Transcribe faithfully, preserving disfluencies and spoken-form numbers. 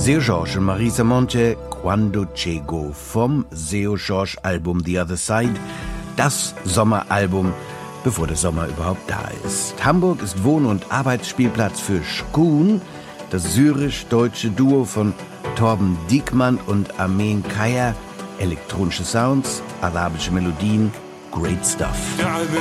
Seu Jorge und Marisa Monte, Quando Chego vom Seu Jorge Album The Other Side, das Sommeralbum, bevor der Sommer überhaupt da ist. Hamburg ist Wohn- und Arbeitsspielplatz für Shkun, das syrisch-deutsche Duo von Torben Diekmann und Armeen Kaya. Elektronische Sounds, arabische Melodien, great stuff.